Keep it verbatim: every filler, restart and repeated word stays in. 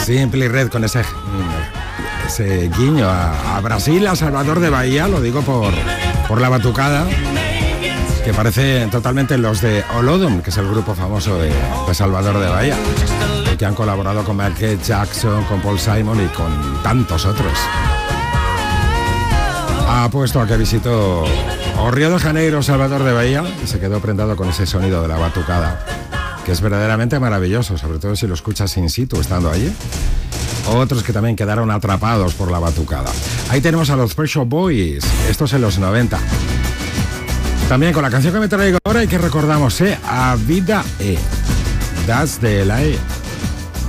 Simply Red con ese, ese guiño a, a Brasil, a Salvador de Bahía, lo digo por, por la batucada, que parece totalmente los de Olodum, que es el grupo famoso de, de Salvador de Bahía, que han colaborado con Michael Jackson, con Paul Simon y con tantos otros. Ha puesto a que visitó o Río de Janeiro, Salvador de Bahía, y se quedó prendado con ese sonido de la batucada, que es verdaderamente maravilloso, sobre todo si lo escuchas in situ estando allí. Otros que también quedaron atrapados por la batucada. Ahí tenemos a los Pet Shop Boys, estos en los noventa. También con la canción que me traigo ahora y que recordamos, ¿eh? A Vida E. Das de la E.